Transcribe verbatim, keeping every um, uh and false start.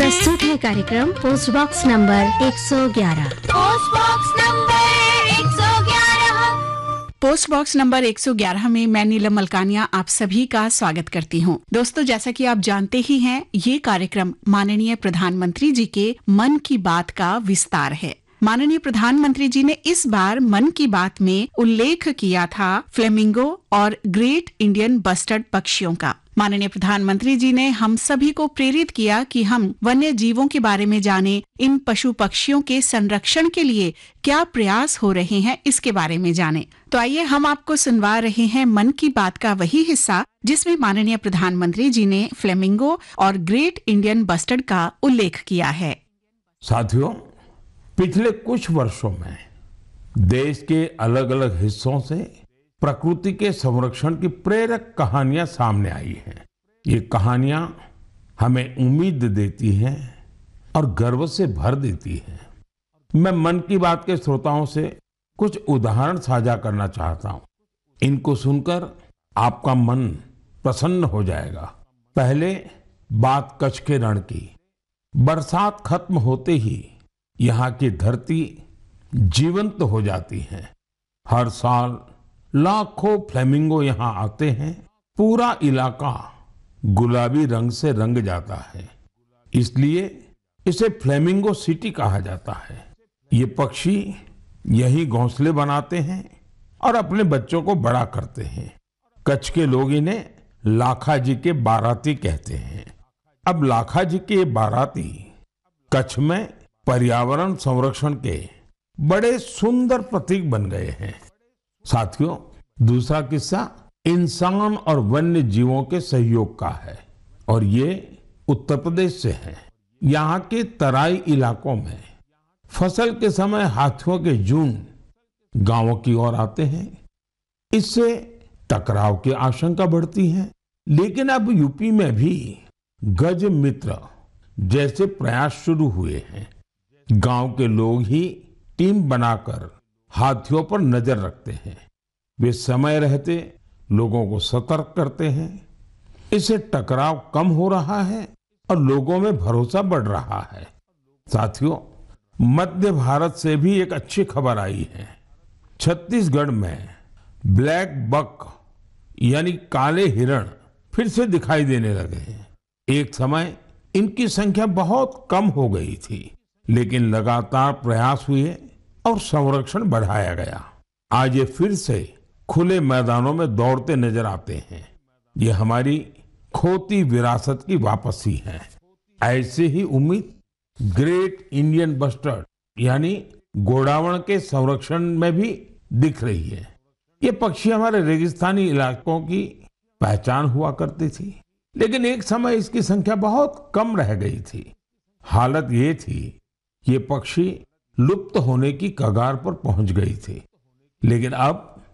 प्रस्तुत है कार्यक्रम पोस्ट बॉक्स नंबर एक सौ ग्यारह। पोस्ट बॉक्स नंबर एक सौ ग्यारह। पोस्ट बॉक्स नंबर एक सौ ग्यारह में मैं नीलम मलकानिया आप सभी का स्वागत करती हूं। दोस्तों, जैसा कि आप जानते ही हैं, ये कार्यक्रम माननीय प्रधानमंत्री जी के मन की बात का विस्तार है। माननीय प्रधानमंत्री जी ने इस बार मन की बात में उल्लेख किया था फ्लेमिंगो और ग्रेट इंडियन बस्टर्ड पक्षियों का। माननीय प्रधानमंत्री जी ने हम सभी को प्रेरित किया कि हम वन्य जीवों के बारे में जानें, इन पशु पक्षियों के संरक्षण के लिए क्या प्रयास हो रहे हैं इसके बारे में जानें। तो आइए हम आपको सुनवा रहे हैं मन की बात का वही हिस्सा जिसमें माननीय प्रधानमंत्री जी ने फ्लेमिंगो और ग्रेट इंडियन बस्टर्ड का उल्लेख किया है। साथियों, पिछले कुछ वर्षों में देश के अलग अलग हिस्सों से प्रकृति के संरक्षण की प्रेरक कहानियां सामने आई हैं। ये कहानियां हमें उम्मीद देती हैं और गर्व से भर देती हैं। मैं मन की बात के श्रोताओं से कुछ उदाहरण साझा करना चाहता हूं। इनको सुनकर आपका मन प्रसन्न हो जाएगा। पहले बात कच्छ के रण की। बरसात खत्म होते ही यहाँ की धरती जीवंत हो जाती है। हर साल लाखों फ्लेमिंगो यहाँ आते हैं। पूरा इलाका गुलाबी रंग से रंग जाता है, इसलिए इसे फ्लेमिंगो सिटी कहा जाता है। ये पक्षी यही घोंसले बनाते हैं और अपने बच्चों को बड़ा करते हैं। कच्छ के लोग इन्हें लाखा जी के बाराती कहते हैं। अब लाखा जी के बाराती कच्छ में पर्यावरण संरक्षण के बड़े सुंदर प्रतीक बन गए हैं। साथियों, दूसरा किस्सा इंसान और वन्य जीवों के सहयोग का है और ये उत्तर प्रदेश से है। यहाँ के तराई इलाकों में फसल के समय हाथियों के झुंड गांवों की ओर आते हैं। इससे टकराव की आशंका बढ़ती है। लेकिन अब यूपी में भी गज मित्र जैसे प्रयास शुरू हुए हैं। गांव के लोग ही टीम बनाकर हाथियों पर नजर रखते हैं। वे समय रहते लोगों को सतर्क करते हैं। इससे टकराव कम हो रहा है और लोगों में भरोसा बढ़ रहा है। साथियों, मध्य भारत से भी एक अच्छी खबर आई है। छत्तीसगढ़ में ब्लैक बक यानी काले हिरण फिर से दिखाई देने लगे हैं। एक समय इनकी संख्या बहुत कम हो गई थी, लेकिन लगातार प्रयास हुए और संरक्षण बढ़ाया गया। आज ये फिर से खुले मैदानों में दौड़ते नजर आते हैं। ये हमारी खोती विरासत की वापसी है। ऐसे ही उम्मीद ग्रेट इंडियन बस्टर्ड यानी गोडावण के संरक्षण में भी दिख रही है। ये पक्षी हमारे रेगिस्तानी इलाकों की पहचान हुआ करती थी, लेकिन एक समय इसकी संख्या बहुत कम रह गई थी। हालत ये थी, ये पक्षी लुप्त होने की कगार पर पहुंच गई थी। लेकिन अब